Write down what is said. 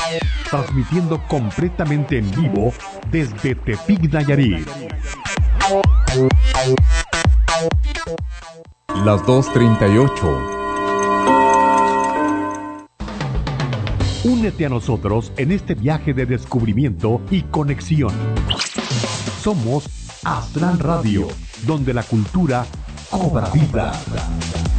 transmitiendo completamente en vivo desde Tepic, Nayarit. Las 2:38. Únete a nosotros en este viaje de descubrimiento y conexión. Somos Aztlán Radio, donde la cultura cobra vida.